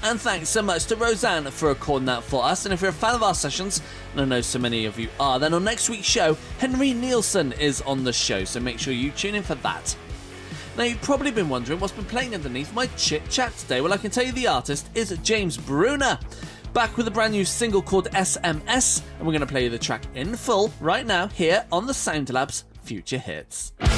And thanks so much to Roseanne for recording that for us. And if you're a fan of our sessions, and I know so many of you are, then on next week's show, Henry Nielsen is on the show, so make sure you tune in for that. Now, you've probably been wondering what's been playing underneath my chit-chat today. Well, I can tell you the artist is James Bruner, back with a brand new single called SMS, and we're going to play you the track in full right now here on the Sound Labs Future Hits.